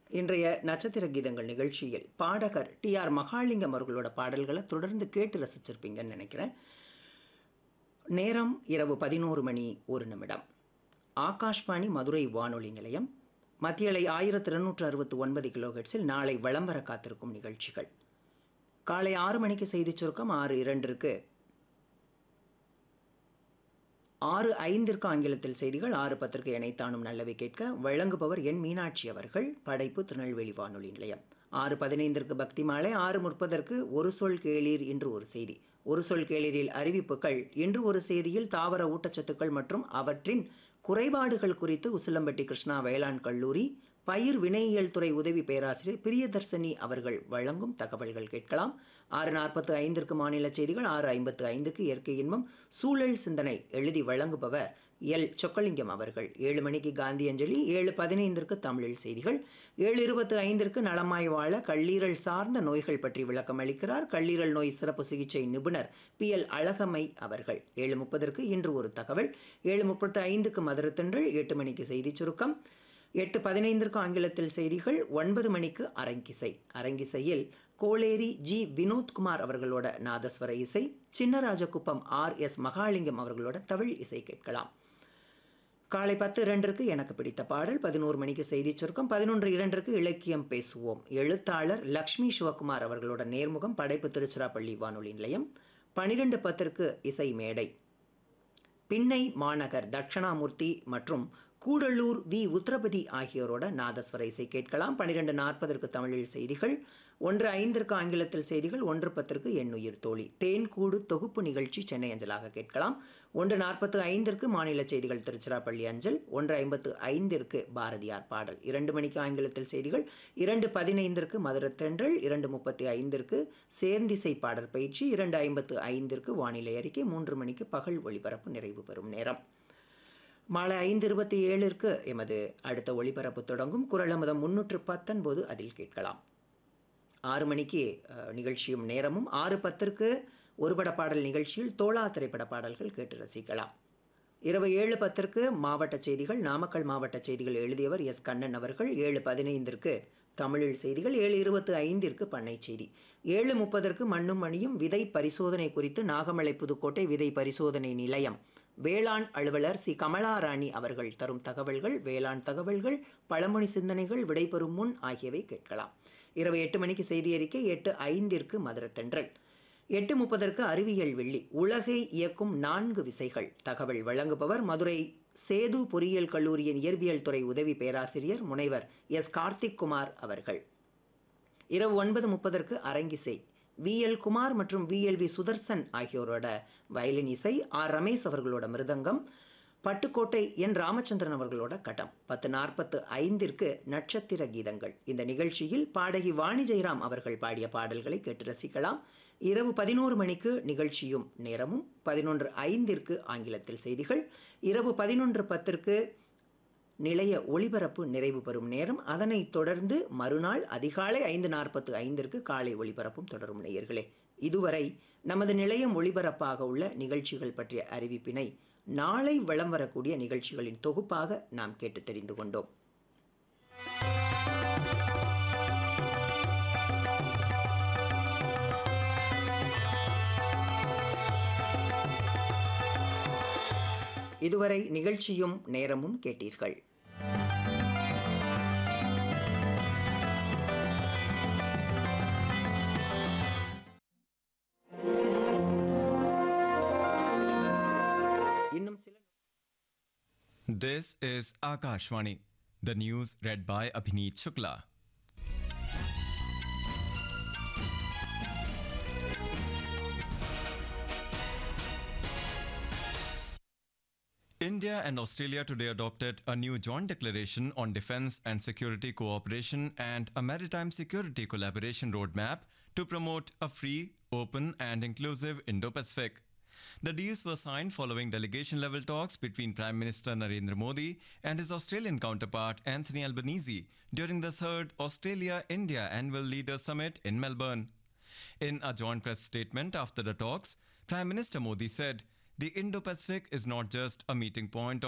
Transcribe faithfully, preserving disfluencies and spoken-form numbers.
இன்றைய நட்சத்திர கீதங்கள் நிகழ்ச்சியில் பாடகர் டி ஆர் மகாலிங்கம் அவர்களோட பாடல்களை தொடர்ந்து கேட்டு ரசிச்சிருப்பீங்கன்னு நினைக்கிறேன். நேரம் இரவு பதினோரு மணி ஒரு நிமிடம். ஆகாஷ்வாணி மதுரை வானொலி நிலையம். மத்தியலை ஆயிரத்தி இருநூற்று அறுபத்தி ஒன்பது கிலோஹெட்ஸில் நாளை விளம்பர காத்திருக்கும் நிகழ்ச்சிகள். காலை ஆறு மணிக்கு செய்தி சுருக்கம், ஆறு இரண்டிற்கு ஆறு ஐந்திற்கு ஆங்கிலத்தில் செய்திகள், ஆறு பத்திற்கு இணைத்தானும் நல்லவை கேட்க வழங்குபவர் என் மீனாட்சி அவர்கள். படைப்பு திருநெல்வேலி வானொலி நிலையம். ஆறு பதினைந்திற்கு பக்தி மாலை, ஆறு முப்பதற்கு ஒரு சொல் கேளீர் இன்று ஒரு செய்தி. ஒரு சொல் கேளீரில் அறிவிப்புகள். இன்று ஒரு செய்தியில் தாவர ஊட்டச்சத்துக்கள் மற்றும் அவற்றின் குறைபாடுகள் குறித்து உசிலம்பட்டி கிருஷ்ணா வேளாண் கல்லூரி பயிர் வினையியல் துறை உதவி பேராசிரியர் பிரியதர்சனி அவர்கள் வழங்கும் தகவல்கள் கேட்கலாம். ஆறு நாற்பத்து ஐந்திற்கு மாநில செய்திகள், ஆறு ஐம்பத்து ஐந்துக்கு இயற்கை இன்பம் சூழல் சிந்தனை எழுதி வழங்குபவர் எல் சொக்கலிங்கம் அவர்கள். ஏழு மணிக்கு காந்தி அஞ்சலி, ஏழு பதினைந்திற்கு தமிழில் செய்திகள், ஏழு இருபத்து ஐந்திற்கு நலமாய் வாழ கல்லீரல் சார்ந்த நோய்கள் பற்றி விளக்கம் அளிக்கிறார் கல்லீரல் நோய் சிறப்பு சிகிச்சை நிபுணர் பி எல் அழகம்மை அவர்கள். ஏழு முப்பதற்கு இன்று ஒரு தகவல், ஏழு முப்பத்து ஐந்துக்கு மதுரத்தன்றல், எட்டு மணிக்கு செய்தி சுருக்கம், எட்டு பதினைந்திற்கு ஆங்கிலத்தில் செய்திகள், ஒன்பது மணிக்கு அரங்கிசை. அரங்கிசையில் கோளேரி ஜி வினோத்குமார் அவர்களோட நாதஸ்வர இசை, சின்னராஜகுப்பம் ஆர் எஸ் மகாலிங்கம் அவர்களோட தமிழ் இசை கேட்கலாம். காலை பத்து இரண்டிற்கு எனக்கு பிடித்த பாடல், பதினோரு மணிக்கு செய்தி சுருக்கம், பதினொன்று இரண்டிற்கு இலக்கியம் பேசுவோம். எழுத்தாளர் லக்ஷ்மி சிவகுமார் அவர்களோட நேர்முகம். படைப்பு திருச்சிராப்பள்ளி வானொலி நிலையம். பனிரெண்டு பத்திற்கு இசை மேடை. பின்னை மாநகர் தட்சணாமூர்த்தி மற்றும் கூடலூர் வி உத்திரபதி ஆகியோரோட நாதஸ்வர இசை கேட்கலாம். பன்னிரெண்டு நாற்பதற்கு தமிழில் செய்திகள், ஒன்று ஐந்திற்கு ஆங்கிலத்தில் செய்திகள், ஒன்று பத்திற்கு எண்ணுயிர் தோழி தேன்கூடு தொகுப்பு நிகழ்ச்சி சென்னை அஞ்சலாக கேட்கலாம். ஒன்று நாற்பத்து ஐந்திற்கு மாநில செய்திகள் திருச்சிராப்பள்ளி அஞ்சல், ஒன்று ஐம்பத்து ஐந்திற்கு பாரதியார் பாடல், இரண்டு மணிக்கு ஆங்கிலத்தில் செய்திகள், இரண்டு பதினைந்திற்கு மதுரத்தென்றல், இரண்டு முப்பத்தி ஐந்திற்கு சேர்ந்திசை பாடற் பயிற்சி, இரண்டு ஐம்பத்து ஐந்திற்கு வானிலை அறிக்கை, மூன்று மணிக்கு பகல் ஒளிபரப்பு நிறைவு பெறும் நேரம். மாலை ஐந்து இருபத்தி ஏழிற்கு எமது அடுத்த ஒளிபரப்பு தொடங்கும். குரல் அமுதம் முன்னூற்று பத்தொன்பது அதில் கேட்கலாம். ஆறு மணிக்கு நிகழ்ச்சியும் நேரமும். ஆறு பத்திற்கு ஒருபட பாடல் நிகழ்ச்சியில் தோழா திரைப்பட பாடல்கள் கேட்டு ரசிக்கலாம். இரவு ஏழு பத்திற்கு மாவட்ட செய்திகள், நாமக்கல் மாவட்ட செய்திகள் எழுதியவர் எஸ் கண்ணன் அவர்கள். ஏழு பதினைந்திற்கு தமிழில் செய்திகள், ஏழு இருபத்து ஐந்திற்கு பண்ணை செய்தி, ஏழு முப்பதற்கு மண்ணும் மணியும் விதை பரிசோதனை குறித்து நாகமலை புதுக்கோட்டை விதை பரிசோதனை நிலையம் வேளாண் அலுவலர் சி கமலாராணி அவர்கள் தரும் தகவல்கள், வேளாண் தகவல்கள், பழமொழி சிந்தனைகள், விடைபெறும் முன் ஆகியவை கேட்கலாம். இரவு எட்டு மணிக்கு செய்தி அறிக்கை, எட்டு ஐந்திற்கு மதுரத்தென்றல், எட்டு முப்பதற்கு அறிவியல் வெள்ளி உலகை இயக்கும் நான்கு விசைகள் தகவல் வழங்குபவர் மதுரை சேது பொறியியல் கல்லூரியின் இயற்பியல் துறை உதவி பேராசிரியர் முனைவர் எஸ் கார்த்திக் குமார் அவர்கள். இரவு ஒன்பது முப்பதற்கு அரங்கிசை, வி எல் குமார் மற்றும் V L V Sudarshan ஆகியோரோட violin இசை, ஆர் ரமேஷ் அவர்களோட மிருதங்கம், பட்டுக்கோட்டை என் ராமச்சந்திரன் அவர்களோட கட்டம். பத்து நாற்பத்து ஐந்திற்கு நட்சத்திர கீதங்கள். இந்த நிகழ்ச்சியில் பாடகி வாணி ஜெயராம் அவர்கள் பாடிய பாடல்களை கேட்டு ரசிக்கலாம். இரவு பதினோரு மணிக்கு நிகழ்ச்சியும் நேரமும், பதினொன்று ஐந்திற்கு ஆங்கிலத்தில் செய்திகள், இரவு பதினொன்று பத்திற்கு நிலைய ஒளிபரப்பு நிறைவு பெறும் நேரம். அதனைத் தொடர்ந்து மறுநாள் அதிகாலை ஐந்து நாற்பத்து ஐந்திற்கு காலை ஒளிபரப்பும் தொடரும். நேயர்களே, இதுவரை நமது நிலையம் ஒளிபரப்பாக உள்ள நிகழ்ச்சிகள் பற்றிய அறிவிப்பினை நாளை வலம் வரக்கூடிய நிகழ்ச்சிகளின் தொகுப்பாக நாம் கேட்டு தெரிந்து கொண்டோம். இதுவரை நிகழ்ச்சியும் நேரமும் கேட்டீர்கள். This is Akashvani. The news read by Abhineet Shukla. India and Australia today adopted a new joint declaration on defense and security cooperation and a maritime security collaboration roadmap to promote a free, open and inclusive Indo-Pacific. The deals were signed following delegation-level talks between Prime Minister Narendra Modi and his Australian counterpart Anthony Albanese during the third Australia-India Annual Leaders Summit in Melbourne. In a joint press statement after the talks, Prime Minister Modi said, "The Indo-Pacific is not just a meeting point